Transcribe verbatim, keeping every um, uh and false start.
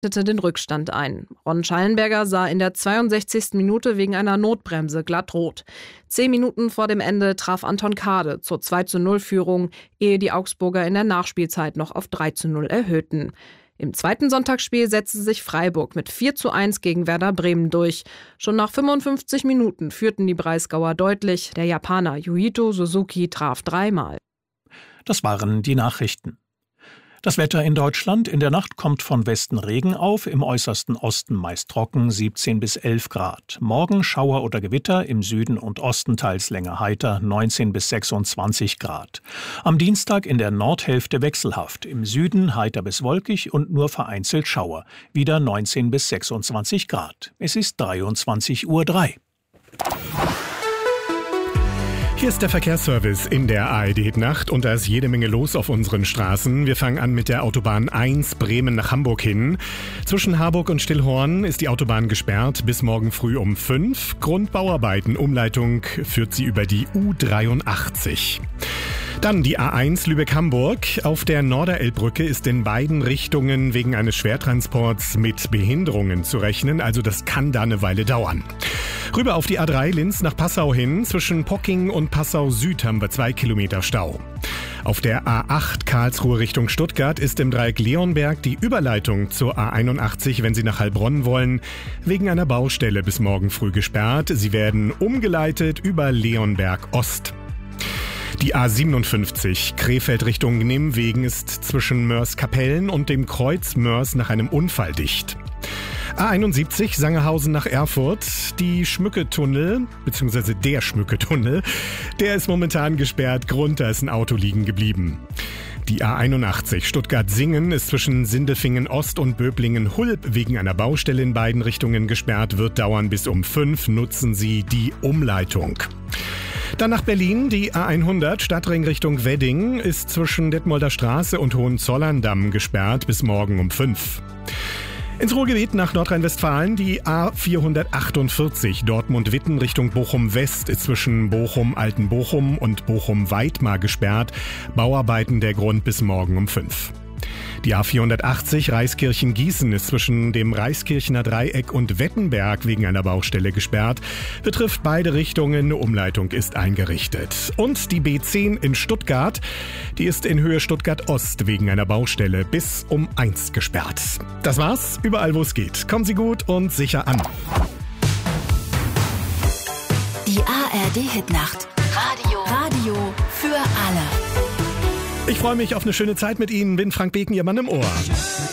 den Rückstand ein. Ron Schallenberger sah in der zweiundsechzigsten Minute wegen einer Notbremse glatt rot. Zehn Minuten vor dem Ende traf Anton Kade zur zwei zu null Führung, ehe die Augsburger in der Nachspielzeit noch auf drei zu null erhöhten. Im zweiten Sonntagsspiel setzte sich Freiburg mit vier zu eins gegen Werder Bremen durch. Schon nach fünfundfünfzig Minuten führten die Breisgauer deutlich. Der Japaner Yuito Suzuki traf dreimal. Das waren die Nachrichten. Das Wetter in Deutschland: In der Nacht kommt von Westen Regen auf, im äußersten Osten meist trocken, siebzehn bis elf Grad. Morgen Schauer oder Gewitter, im Süden und Osten teils länger heiter, neunzehn bis sechsundzwanzig Grad. Am Dienstag in der Nordhälfte wechselhaft, im Süden heiter bis wolkig und nur vereinzelt Schauer, wieder neunzehn bis sechsundzwanzig Grad. Es ist dreiundzwanzig Uhr drei. Hier ist der Verkehrsservice in der A R D-Nacht und da ist jede Menge los auf unseren Straßen. Wir fangen an mit der Autobahn eins Bremen nach Hamburg hin. Zwischen Harburg und Stillhorn ist die Autobahn gesperrt bis morgen früh um fünf. Grundbauarbeiten, Umleitung führt sie über die U dreiundachtzig. Dann die A eins Lübeck-Hamburg. Auf der Norderelbbrücke ist in beiden Richtungen wegen eines Schwertransports mit Behinderungen zu rechnen, also das kann da eine Weile dauern. Rüber auf die A drei Linz nach Passau hin. Zwischen Pocking und Passau Süd haben wir zwei Kilometer Stau. Auf der A acht Karlsruhe Richtung Stuttgart ist im Dreieck Leonberg die Überleitung zur A einundachtzig, wenn Sie nach Heilbronn wollen, wegen einer Baustelle bis morgen früh gesperrt. Sie werden umgeleitet über Leonberg Ost. Die A siebenundfünfzig Krefeld Richtung Nimwegen ist zwischen Mörs-Kapellen und dem Kreuz Mörs nach einem Unfall dicht. A einundsiebzig Sangerhausen nach Erfurt. Die Schmücketunnel, beziehungsweise der Schmücketunnel, der ist momentan gesperrt. Grund, da ist ein Auto liegen geblieben. Die A einundachtzig Stuttgart-Singen ist zwischen Sindelfingen Ost und Böblingen-Hulb wegen einer Baustelle in beiden Richtungen gesperrt. Wird dauern bis um fünf. Nutzen Sie die Umleitung. Dann nach Berlin. Die A hundert Stadtring Richtung Wedding ist zwischen Detmolder Straße und Hohenzollern-Damm gesperrt bis morgen um fünf. Ins Ruhrgebiet nach Nordrhein-Westfalen. Die A vierhundertachtundvierzig Dortmund-Witten Richtung Bochum-West ist zwischen Bochum-Altenbochum und Bochum-Weidmar gesperrt. Bauarbeiten der Grund bis morgen um fünf. Die A vierhundertachtzig Reiskirchen-Gießen ist zwischen dem Reiskirchener Dreieck und Wettenberg wegen einer Baustelle gesperrt. Betrifft beide Richtungen, Umleitung ist eingerichtet. Und die B zehn in Stuttgart, die ist in Höhe Stuttgart-Ost wegen einer Baustelle bis um eins gesperrt. Das war's, überall wo es geht. Kommen Sie gut und sicher an. Die A R D-Hitnacht. Radio. Radio für alle. Ich freue mich auf eine schöne Zeit mit Ihnen. Bin Frank Beken, Ihr Mann im Ohr.